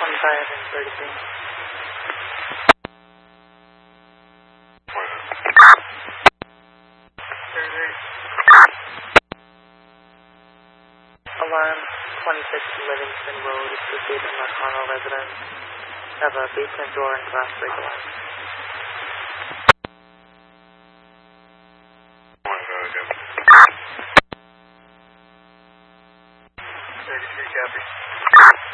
25 and 33. Alarm 26 Livingston Road is receiving McConnell residence. Have a basement door and glass break alarm. 33 copy.